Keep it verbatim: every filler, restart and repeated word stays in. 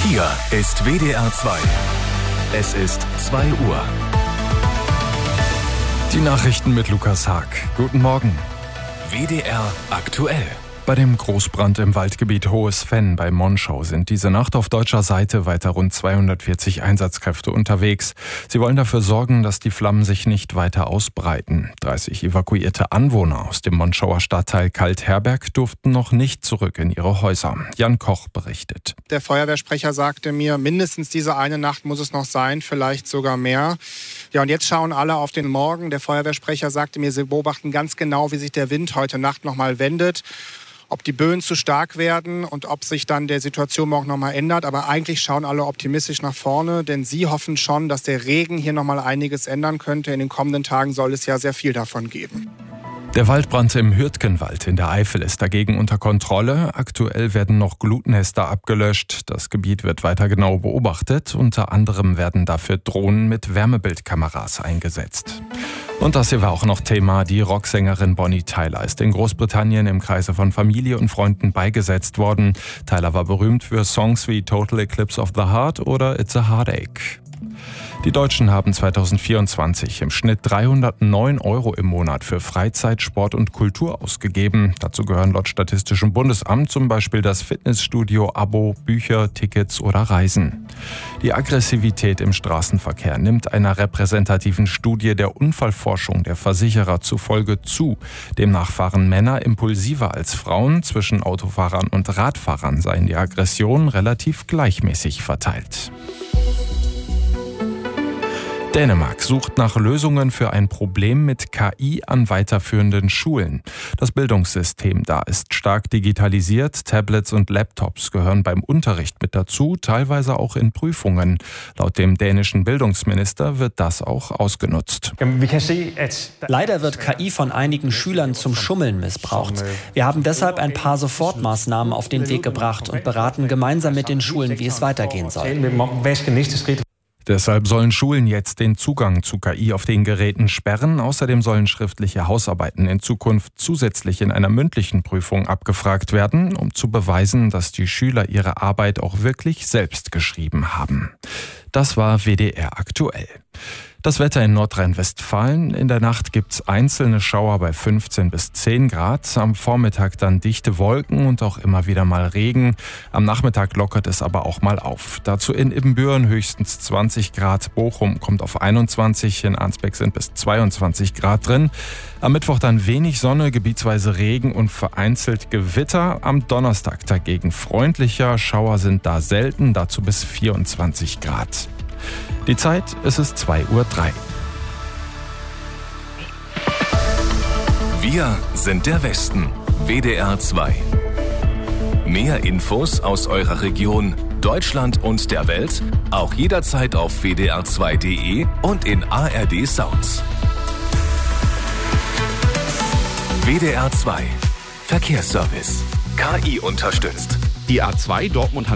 Hier ist W D R zwei. Es ist zwei Uhr. Die Nachrichten mit Lukas Haag. Guten Morgen. W D R aktuell. Bei dem Großbrand im Waldgebiet Hohes Venn bei Monschau sind diese Nacht auf deutscher Seite weiter rund zweihundertvierzig Einsatzkräfte unterwegs. Sie wollen dafür sorgen, dass die Flammen sich nicht weiter ausbreiten. dreißig evakuierte Anwohner aus dem Monschauer Stadtteil Kaltherberg durften noch nicht zurück in ihre Häuser. Jan Koch berichtet. Der Feuerwehrsprecher sagte mir, mindestens diese eine Nacht muss es noch sein, vielleicht sogar mehr. Ja, und jetzt schauen alle auf den Morgen. Der Feuerwehrsprecher sagte mir, sie beobachten ganz genau, wie sich der Wind heute Nacht noch mal wendet. Ob die Böen zu stark werden und ob sich dann der Situation morgen noch mal ändert. Aber eigentlich schauen alle optimistisch nach vorne, denn sie hoffen schon, dass der Regen hier noch mal einiges ändern könnte. In den kommenden Tagen soll es ja sehr viel davon geben. Der Waldbrand im Hürtgenwald in der Eifel ist dagegen unter Kontrolle. Aktuell werden noch Glutnester abgelöscht. Das Gebiet wird weiter genau beobachtet. Unter anderem werden dafür Drohnen mit Wärmebildkameras eingesetzt. Und das hier war auch noch Thema. Die Rocksängerin Bonnie Tyler ist in Großbritannien im Kreise von Familie und Freunden beigesetzt worden. Tyler war berühmt für Songs wie Total Eclipse of the Heart oder It's a Heartache. Die Deutschen haben zweitausendvierundzwanzig im Schnitt dreihundertneun Euro im Monat für Freizeit, Sport und Kultur ausgegeben. Dazu gehören laut Statistischem Bundesamt zum Beispiel das Fitnessstudio, Abo, Bücher, Tickets oder Reisen. Die Aggressivität im Straßenverkehr nimmt einer repräsentativen Studie der Unfallforschung der Versicherer zufolge zu. Demnach fahren Männer impulsiver als Frauen. Zwischen Autofahrern und Radfahrern seien die Aggressionen relativ gleichmäßig verteilt. Dänemark sucht nach Lösungen für ein Problem mit K I an weiterführenden Schulen. Das Bildungssystem da ist stark digitalisiert. Tablets und Laptops gehören beim Unterricht mit dazu, teilweise auch in Prüfungen. Laut dem dänischen Bildungsminister wird das auch ausgenutzt. Leider wird K I von einigen Schülern zum Schummeln missbraucht. Wir haben deshalb ein paar Sofortmaßnahmen auf den Weg gebracht und beraten gemeinsam mit den Schulen, wie es weitergehen soll. Deshalb sollen Schulen jetzt den Zugang zu K I auf den Geräten sperren. Außerdem sollen schriftliche Hausarbeiten in Zukunft zusätzlich in einer mündlichen Prüfung abgefragt werden, um zu beweisen, dass die Schüler ihre Arbeit auch wirklich selbst geschrieben haben. Das war W D R aktuell. Das Wetter in Nordrhein-Westfalen. In der Nacht gibt's einzelne Schauer bei fünfzehn bis zehn Grad. Am Vormittag dann dichte Wolken und auch immer wieder mal Regen. Am Nachmittag lockert es aber auch mal auf. Dazu in Ibbenbüren höchstens zwanzig Grad. Bochum kommt auf einundzwanzig. In Arnsbeck sind bis zweiundzwanzig Grad drin. Am Mittwoch dann wenig Sonne, gebietsweise Regen und vereinzelt Gewitter. Am Donnerstag dagegen freundlicher. Schauer sind da selten. Dazu bis vierundzwanzig Grad. Die Zeit, es ist zwei Uhr drei. Wir sind der Westen. W D R zwei. Mehr Infos aus eurer Region, Deutschland und der Welt auch jederzeit auf w d r zwei punkt d e und in A R D Sounds. W D R zwei. Verkehrsservice. K I unterstützt. Die A zwei Dortmund